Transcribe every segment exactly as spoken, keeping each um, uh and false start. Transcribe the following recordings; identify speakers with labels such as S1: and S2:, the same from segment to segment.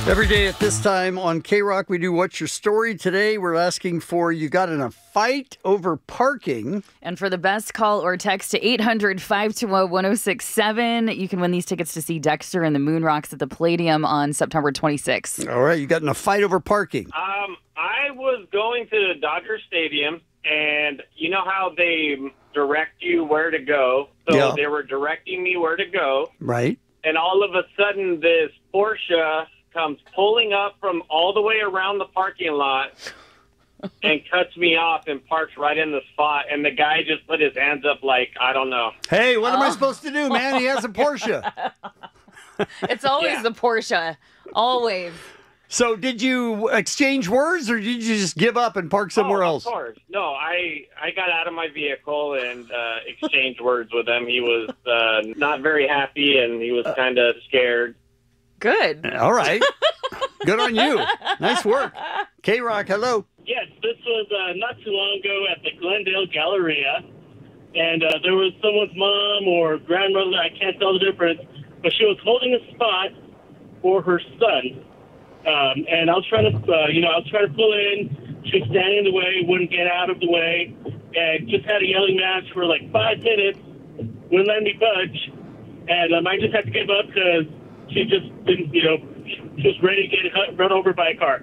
S1: Every day at this time on K-Rock, we do What's Your Story? Today, we're asking for you got in a fight over parking.
S2: And for the best, call or text to eight hundred, five two zero, one zero six seven. You can win these tickets to see Dexter and the Moon Rocks at the Palladium on September twenty-sixth.
S1: All right, you got in a fight over parking.
S3: Um, I was going to Dodger Stadium, and you know how they direct you where to go? So
S1: Yeah.
S3: they were directing me where to go,
S1: Right.
S3: and all of a sudden this Porsche comes pulling up from all the way around the parking lot and cuts me off and parks right in the spot, and the guy just put his hands up like, I don't know.
S1: Hey, what am I supposed to do, man? He has a Porsche.
S2: It's always
S3: Yeah.
S2: the Porsche. Always.
S1: So did you exchange words, or did you just give up and park somewhere
S3: oh,
S1: else?
S3: Of course. No, I, I got out of my vehicle and uh, exchanged words with him. He was uh, not very happy, and he was kind of scared.
S2: Good.
S1: All right. Good on you. Nice work. K-Rock, hello.
S4: Yes, this was uh, not too long ago at the Glendale Galleria, and uh, there was someone's mom or grandmother, I can't tell the difference, but she was holding a spot for her son. Um, and I was trying to, uh, you know, I was trying to pull in. She was standing in the way, wouldn't get out of the way, and just had a yelling match for like five minutes, wouldn't let me budge, and um, I just had to give up because she just didn't, you know, she was ready to get run over by a car.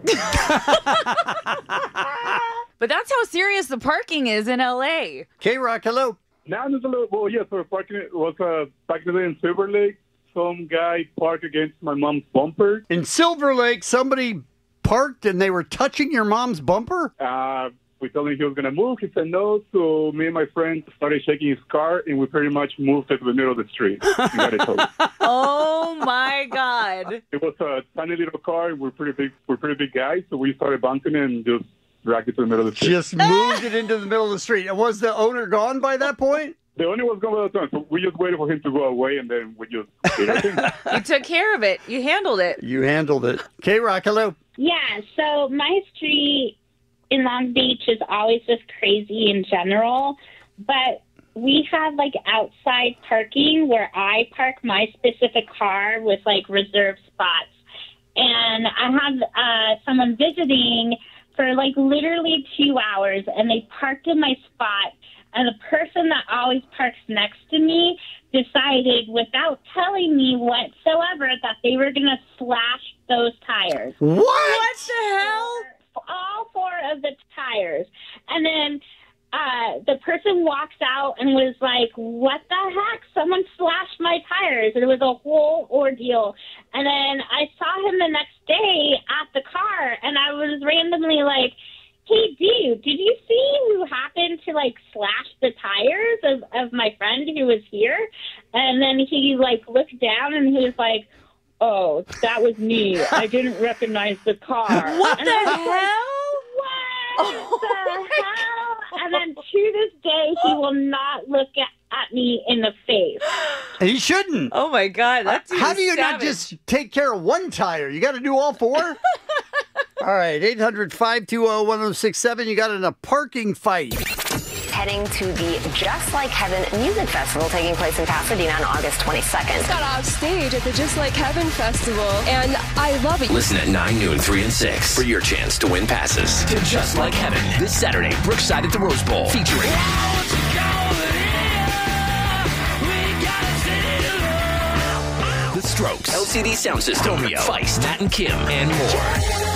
S2: But that's how serious the parking is in L A.
S1: K-Rock, hello.
S5: Now there's a little, well, yeah, so parking it was uh, back in the day in Silver Lake. Some guy parked against my mom's bumper.
S1: In Silver Lake, somebody parked and they were touching your mom's bumper?
S5: Uh, we told him he was going to move. He said no, so me and my friend started shaking his car, and we pretty much moved it to the middle of the street. We got it towed.
S2: Oh, my God.
S5: It was a tiny little car. We're pretty big. We're pretty big guys, so we started bouncing it and just dragged it to the middle of the street.
S1: Just moved it into the middle of the street. And was the owner gone by that point?
S5: The owner was gone by the time, so we just waited for him to go away, and then we just did our thing.
S2: You took care of it. You handled it.
S1: You handled it. K-Rock, hello.
S6: Yeah, so my street in Long Beach is always just crazy in general, but we have like outside parking where I park my specific car with like reserved spots. And I had uh, someone visiting for like literally two hours, and they parked in my spot. And the person that always parks next to me decided, without telling me whatsoever, that they were going to slash those tires.
S1: What?
S2: What the hell?
S6: All four of the tires. And then uh, the person walks out and was like, what the heck? Someone slashed my tires. And it was a whole ordeal. And then I saw him the next day at the car, and I was randomly like, hey, dude, did you see who happened to, like, slash the tires of, of my friend who was here? And then he, like, looked down and he was like, oh, that was me. I didn't recognize the car.
S2: What
S6: and
S2: the
S6: I was
S2: hell?
S6: Like, what
S2: Oh
S6: the hell? And then to this day, he will not look at, at me in the face.
S1: He shouldn't.
S2: Oh, my God. That's
S1: How do you not just take care of one tire? You got to do all four? All right, eight hundred, five two zero, one zero six seven. You got in a parking fight.
S7: Heading to the Just Like Heaven Music Festival taking place in Pasadena on August twenty-second.
S8: Got off stage at the Just Like Heaven Festival, and I love it.
S9: Listen at nine, noon, three, and six for your chance to win passes to Just Like Heaven this Saturday, Brookside at the Rose Bowl, featuring The Strokes, L C D Sound System, Feist, Matt and Kim, and more.